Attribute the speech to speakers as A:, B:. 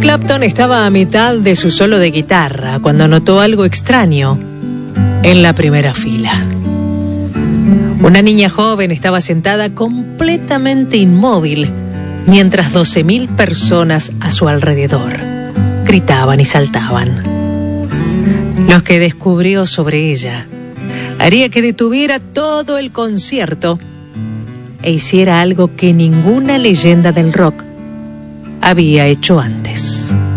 A: Clapton estaba a mitad de su solo de guitarra cuando notó algo extraño en la primera fila. Una niña joven estaba sentada completamente inmóvil, mientras 12.000 personas a su alrededor gritaban y saltaban. Lo que descubrió sobre ella haría que detuviera todo el concierto e hiciera algo que ninguna leyenda del rock había hecho antes.